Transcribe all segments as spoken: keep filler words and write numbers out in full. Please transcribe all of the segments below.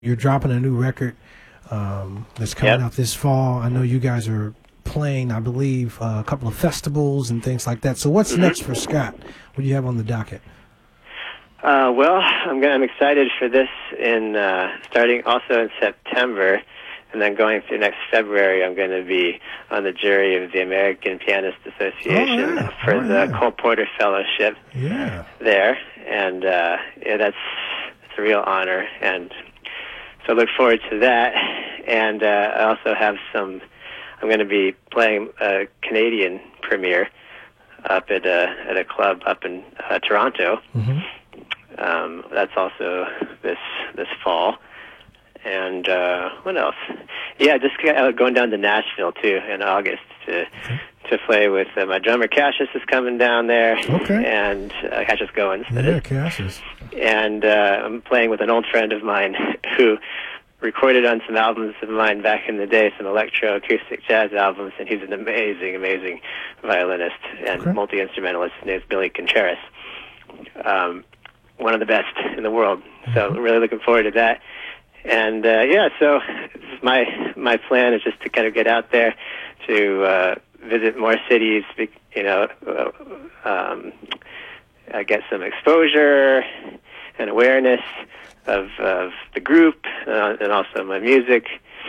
You're dropping a new record um, that's coming Yep. out this fall. I know you guys are playing, I believe, uh, a couple of festivals and things like that. So what's Mm-hmm. next for Scott? What do you have on the docket? Uh, well, I'm gonna, I'm excited for this in uh, starting also in September, and then going through next February. I'm going to be on the jury of the American Pianist Association Oh, yeah. for Oh, the yeah. Cole Porter Fellowship Yeah. there, and uh, yeah, that's it's a real honor, and so I look forward to that. And uh, I also have some. I'm going to be playing a Canadian premiere up at a at a club up in uh, Toronto. Mm-hmm. Um, that's also this this fall. And uh, what else? Yeah, just uh, going down to Nashville too in August to Okay. to play with uh, my drummer Cassius is coming down there. Okay. And uh, Cassius Goins. that Yeah, is. Cassius. And uh, I'm playing with an old friend of mine who recorded on some albums of mine back in the day, some electro-acoustic jazz albums, and he's an amazing, amazing violinist and Okay. multi-instrumentalist. His name is Billy Contreras. Um, one of the best in the world. So Mm-hmm. really looking forward to that. And uh, yeah, so my my plan is just to kind of get out there to uh, visit more cities, be- you know, uh, um, uh, get some exposure and awareness of, of the group uh, and also my music,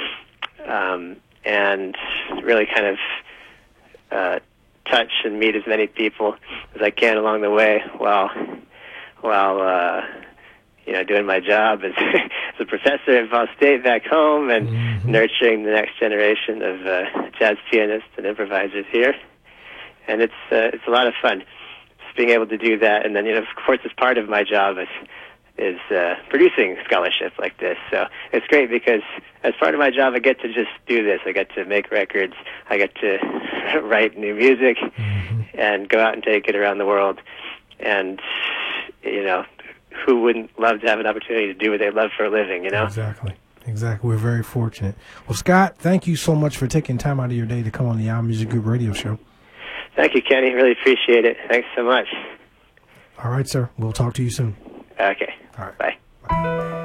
um, and really kind of uh, touch and meet as many people as I can along the way while while uh, you know doing my job as, as a professor at Ball State back home and Mhm. nurturing the next generation of uh, jazz pianists and improvisers here. And it's uh, it's a lot of fun just being able to do that. And then you know of course as part of my job is is uh, producing scholarship like this. So it's great because as part of my job I get to just do this. I get to make records. I get to write new music Mhm. and go out and take it around the world. And you know, who wouldn't love to have an opportunity to do what they love for a living, you know? Exactly. Exactly. We're very fortunate. Well, Scott, thank you so much for taking time out of your day to come on the Our Music Group radio show. Thank you, Kenny. Really appreciate it. Thanks so much. All right, sir. We'll talk to you soon. Okay. All right. Bye.